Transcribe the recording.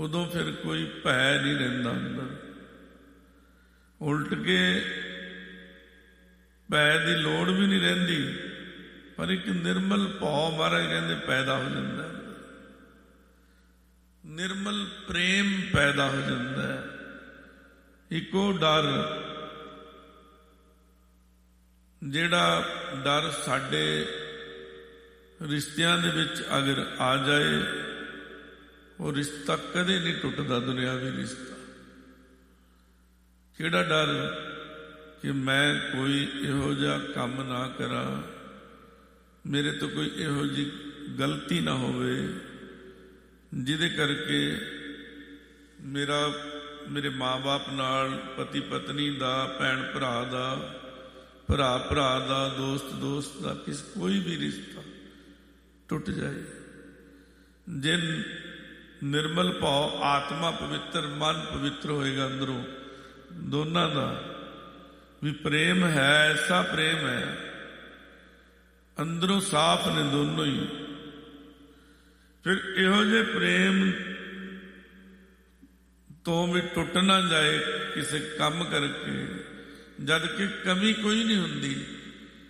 ਉਦੋਂ ਫਿਰ ਕੋਈ ਭੈ ਨਹੀਂ ਰਹਿੰਦਾ ਅੰਦਰ। ਉਲਟ ਕੇ ਭੈ ਦੀ ਲੋੜ ਵੀ ਨਹੀਂ ਰਹਿੰਦੀ, ਪਰ ਇੱਕ ਨਿਰਮਲ ਭਾਵ ਮਹਾਰਾਜ ਕਹਿੰਦੇ ਪੈਦਾ ਹੋ ਜਾਂਦਾ, ਨਿਰਮਲ ਪ੍ਰੇਮ ਪੈਦਾ ਹੋ ਜਾਂਦਾ ਹੈ। ਇੱਕੋ ਡਰ, ਜਿਹੜਾ ਡਰ ਸਾਡੇ ਰਿਸ਼ਤਿਆਂ ਦੇ ਵਿੱਚ ਅਗਰ ਆ ਜਾਏ, ਉਹ ਰਿਸ਼ਤਾ ਕਦੇ ਨਹੀਂ ਟੁੱਟਦਾ, ਦੁਨਿਆਵੀ ਰਿਸ਼ਤਾ। ਕਿਹੜਾ ਡਰ ਕਿ ਮੈਂ ਕੋਈ ਇਹੋ ਜਿਹਾ ਕੰਮ ਨਾ ਕਰਾਂ, ਮੇਰੇ ਤੋਂ ਕੋਈ ਇਹੋ ਜਿਹੀ ਗਲਤੀ ਨਾ ਹੋਵੇ ਜਿਹਦੇ ਕਰਕੇ ਮੇਰੇ ਮਾਂ-ਬਾਪ ਨਾਲ, ਪਤੀ ਪਤਨੀ ਦਾ, ਭੈਣ ਭਰਾ ਦਾ, ਭਰਾ ਭਰਾ ਦਾ, ਦੋਸਤ ਦਾ, ਕੋਈ ਵੀ ਰਿਸ਼ਤਾ ਟੁੱਟ ਜਾਏ। ਜੇ ਨਿਰਮਲ ਭਾਵ, ਆਤਮਾ ਪਵਿੱਤਰ, ਮਨ ਪਵਿੱਤਰ ਹੋਏਗਾ ਅੰਦਰੋਂ ਦੋਨਾਂ ਦਾ, ਵੀ ਪ੍ਰੇਮ ਹੈ, ਐਸਾ ਪ੍ਰੇਮ ਹੈ, ਅੰਦਰੋਂ ਸਾਫ਼ ਨੇ ਦੋਨੋਂ ਹੀ, ਫਿਰ ਇਹੋ ਜਿਹੇ ਪ੍ਰੇਮ ਤੋਂ ਵੀ ਟੁੱਟ ਨਾ ਜਾਏ ਕਿਸੇ ਕੰਮ ਕਰਕੇ, ਜਦ ਕਿ ਕਮੀ ਕੋਈ ਨਹੀਂ ਹੁੰਦੀ।